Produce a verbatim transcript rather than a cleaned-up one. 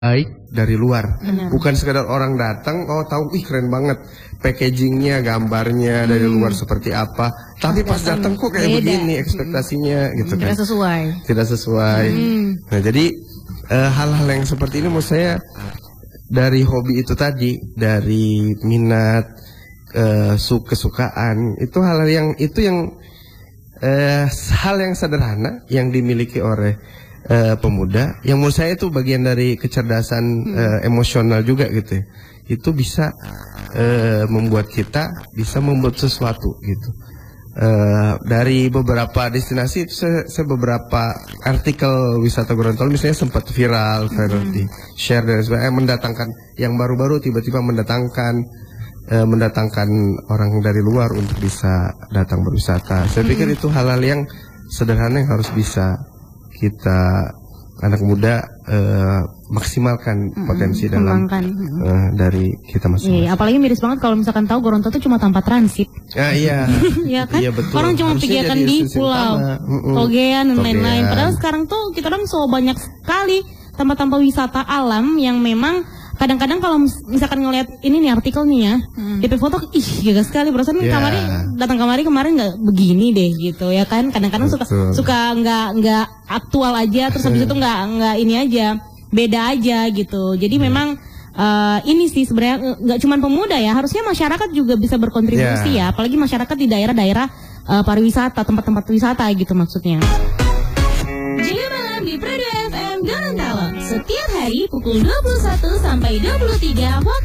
baik dari luar. Benar. Bukan sekedar orang datang, oh tahu, ih keren banget packagingnya, gambarnya dari Hmm. luar seperti apa. Tapi pas datang kok kayak beda. begini ekspektasinya gitu kan. Tidak sesuai. Tidak sesuai. Hmm. Nah jadi eh, hal-hal yang seperti ini menurut saya dari hobi itu tadi, dari minat, eh, su kesukaan, itu hal yang itu yang eh, hal yang sederhana yang dimiliki oleh Uh, pemuda, yang menurut saya itu bagian dari kecerdasan hmm. uh, emosional juga gitu ya. Itu bisa uh, membuat kita bisa membuat sesuatu gitu. Uh, dari beberapa destinasi itu saya, saya beberapa artikel wisata Gorontalo misalnya sempat viral, viral hmm. di share dan sebagainya, mendatangkan yang baru-baru tiba-tiba mendatangkan uh, mendatangkan orang dari luar untuk bisa datang berwisata. Saya pikir hmm. itu hal-hal yang sederhana yang harus bisa kita anak muda uh, maksimalkan mm-hmm. potensi dalam uh, dari kita masing-masing. Iya, apalagi miris banget kalau misalkan tahu Gorontalo itu cuma tanpa transit. Ah, iya. Iya kan? Iya, betul. Orang cuma pikirkan di pulau, Togean dan lain-lain. Padahal sekarang tuh kita orang so banyak sekali tempat-tempat wisata alam yang memang kadang-kadang kalau misalkan ngelihat ini nih artikel nih ya, hmm. D P foto, ih gila sekali, berasan yeah. kamari datang kamari kemarin nggak begini deh gitu ya kan, kadang-kadang suka suka nggak nggak aktual aja, terus habis itu nggak nggak ini aja, beda aja gitu. Jadi hmm. memang uh, ini sih sebenarnya nggak cuma pemuda ya, harusnya masyarakat juga bisa berkontribusi yeah. ya, apalagi masyarakat di daerah-daerah uh, pariwisata, tempat-tempat wisata gitu maksudnya. Jaya Malam di Prado F M Gorontalo setiap hari pukul dua puluh satu sampai dua puluh tiga waktu